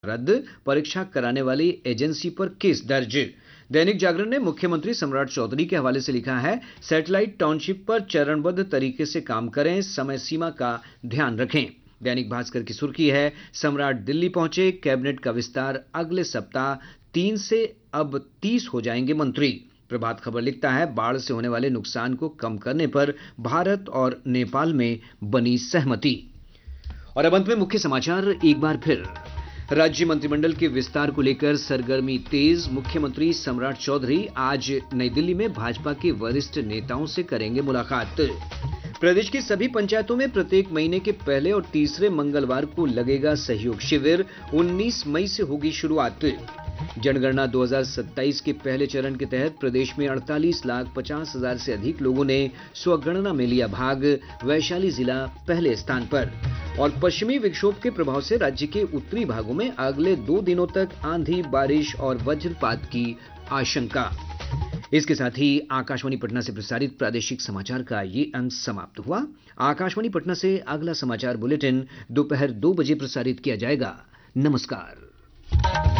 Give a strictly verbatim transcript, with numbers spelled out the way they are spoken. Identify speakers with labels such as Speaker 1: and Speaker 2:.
Speaker 1: रद्द, परीक्षा कराने वाली एजेंसी पर केस दर्ज। दैनिक जागरण ने मुख्यमंत्री सम्राट चौधरी के हवाले से लिखा है, सैटेलाइट टाउनशिप पर चरणबद्ध तरीके से काम करें, समय सीमा का ध्यान रखें। दैनिक भास्कर की सुर्खी है, सम्राट दिल्ली पहुंचे, कैबिनेट का विस्तार अगले सप्ताह, तीन से अब तीस हो जाएंगे मंत्री। प्रभात खबर लिखता है, बाढ़ से होने वाले नुकसान को कम करने पर भारत और नेपाल में बनी सहमति। और अब अंत में मुख्य समाचार एक बार फिर। राज्य मंत्रिमंडल के विस्तार को लेकर सरगर्मी तेज। मुख्यमंत्री सम्राट चौधरी आज नई दिल्ली में भाजपा के वरिष्ठ नेताओं से करेंगे मुलाकात। प्रदेश की सभी पंचायतों में प्रत्येक महीने के पहले और तीसरे मंगलवार को लगेगा सहयोग शिविर। उन्नीस मई से होगी शुरुआत। जनगणना दो हज़ार सत्ताईस के पहले चरण के तहत प्रदेश में अड़तालीस लाख पचास हजार से अधिक लोगों ने स्वगणना में लिया भाग। वैशाली जिला पहले स्थान पर। और पश्चिमी विक्षोभ के प्रभाव से राज्य के उत्तरी भागों में अगले दो दिनों तक आंधी, बारिश और वज्रपात की आशंका। इसके साथ ही आकाशवाणी पटना से प्रसारित प्रादेशिक समाचार का ये अंक समाप्त हुआ। आकाशवाणी पटना से अगला समाचार बुलेटिन दोपहर दो बजे प्रसारित किया जाएगा। नमस्कार।